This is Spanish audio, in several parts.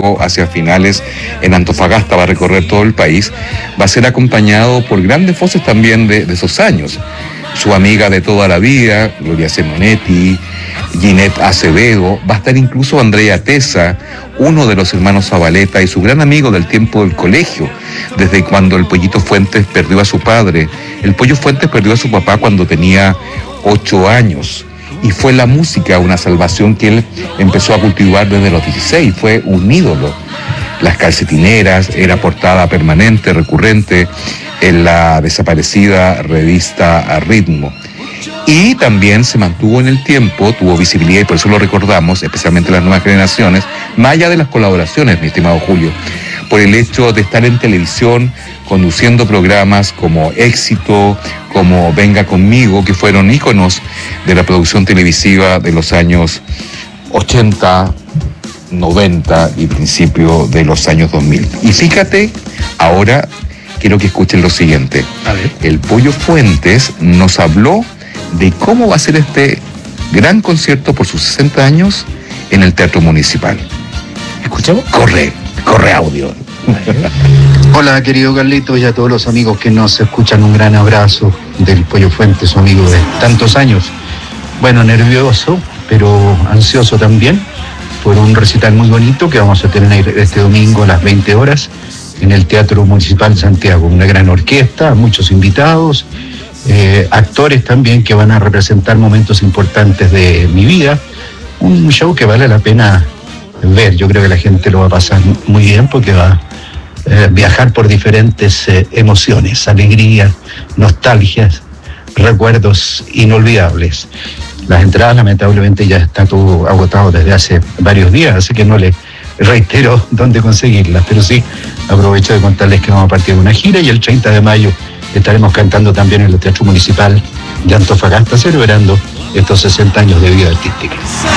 luego hacia finales en Antofagasta, va a recorrer todo el país, va a ser acompañado por grandes voces también de esos años. Su amiga de toda la vida, Gloria Simonetti, Ginette Acevedo, va a estar incluso Andrea Tesa, uno de los hermanos Zabaleta y su gran amigo del tiempo del colegio, desde cuando el Pollito Fuentes perdió a su padre. El Pollo Fuentes perdió a su papá cuando tenía 8 años. Y fue la música una salvación que él empezó a cultivar desde los 16, fue un ídolo. Las Calcetineras era portada permanente, recurrente, en la desaparecida revista Ritmo. Y también se mantuvo en el tiempo, tuvo visibilidad y por eso lo recordamos, especialmente las nuevas generaciones, más allá de las colaboraciones, mi estimado Julio, por el hecho de estar en televisión conduciendo programas como Éxito, como Venga Conmigo, que fueron íconos de la producción televisiva de los años 80, 90 y principio de los años 2000. Y fíjate, ahora quiero que escuchen lo siguiente. A ver. El Pollo Fuentes nos habló de cómo va a ser este gran concierto por sus 60 años en el Teatro Municipal. ¿Escuchamos? Corre audio. Hola, querido Carlito, y a todos los amigos que nos escuchan, un gran abrazo del Pollo Fuentes, su amigo de tantos años. Bueno, nervioso, pero ansioso también, por un recital muy bonito que vamos a tener este domingo a las 20 horas en el Teatro Municipal Santiago. Una gran orquesta, muchos invitados, actores también que van a representar momentos importantes de mi vida. Un show que vale la pena ver. Yo creo que la gente lo va a pasar muy bien porque va a viajar por diferentes emociones, alegrías, nostalgias, recuerdos inolvidables. Las entradas lamentablemente ya está todo agotado desde hace varios días, así que no les reitero dónde conseguirlas, pero sí aprovecho de contarles que vamos a partir de una gira y el 30 de mayo estaremos cantando también en el Teatro Municipal de Antofagasta, celebrando estos 60 años de vida artística.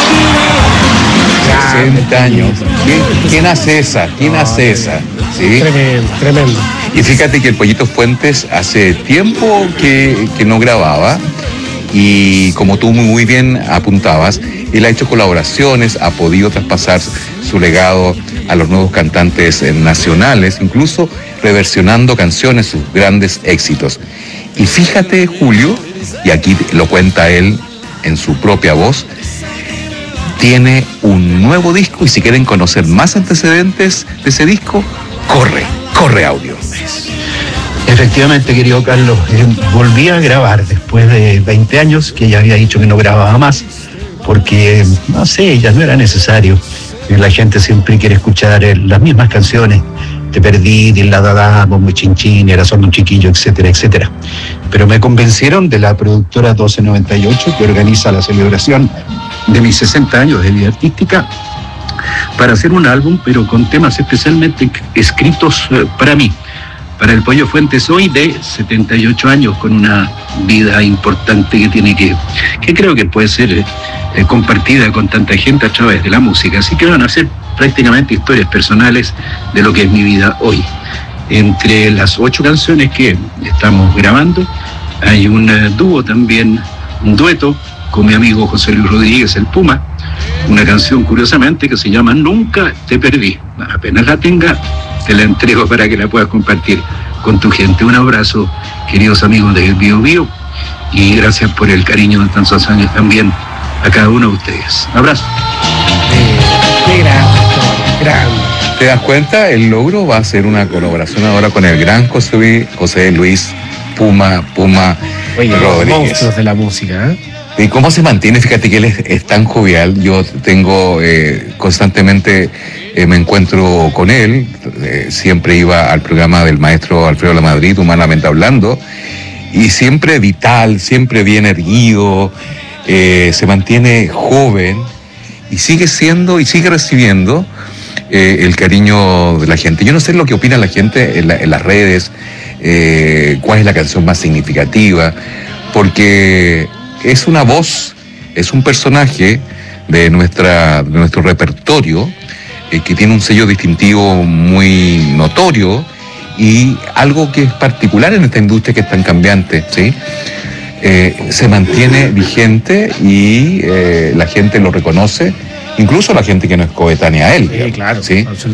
60 años. ¿Quién hace esa? ¿Quién hace esa? ¿Sí? Tremendo. Y fíjate que el Pollito Fuentes hace tiempo que no grababa y como tú muy bien apuntabas, él ha hecho colaboraciones, ha podido traspasar su legado a los nuevos cantantes nacionales, incluso reversionando canciones, sus grandes éxitos. Y fíjate, Julio, y aquí lo cuenta él en su propia voz, tiene un nuevo disco y si quieren conocer más antecedentes de ese disco, corre audio. Efectivamente, querido Carlos, volví a grabar después de 20 años, que ya había dicho que no grababa más, porque, no sé, ya no era necesario. La gente siempre quiere escuchar las mismas canciones. Te perdí, Dila Dada, Bombo Chinchín, Era solo un chiquillo, etcétera, etcétera. Pero me convencieron de la productora 1298, que organiza la celebración de mis 60 años de vida artística, para hacer un álbum, pero con temas especialmente escritos para mí, para el Pollo Fuentes hoy de 78 años, con una vida importante que tiene que creo que puede ser compartida con tanta gente a través de la música. Así que van a ser prácticamente historias personales de lo que es mi vida hoy. Entre las 8 canciones que estamos grabando, hay un dúo también, un dueto con mi amigo José Luis Rodríguez, el Puma, una canción curiosamente que se llama Nunca te perdí. Apenas la tenga, te la entrego para que la puedas compartir con tu gente. Un abrazo, queridos amigos de Bio Bio, y gracias por el cariño de tantos años también a cada uno de ustedes. Un abrazo. Qué grande. ¿Te das cuenta? El logro va a ser una colaboración ahora con el gran José Luis Puma Oye, los Rodríguez. monstruos de la música, ¿eh? ¿Y cómo se mantiene? Fíjate que él es tan jovial. Yo tengo constantemente, me encuentro con él. Siempre iba al programa del maestro Alfredo Lamadrid, Humanamente Hablando, y siempre vital, siempre bien erguido, se mantiene joven y sigue siendo y sigue recibiendo el cariño de la gente. Yo no sé lo que opina la gente en las redes, cuál es la canción más significativa, porque es una voz, es un personaje de nuestro repertorio que tiene un sello distintivo muy notorio y algo que es particular en esta industria que es tan cambiante, ¿sí? Se mantiene vigente y la gente lo reconoce, incluso la gente que no es coetánea a él. Sí, claro, ¿sí?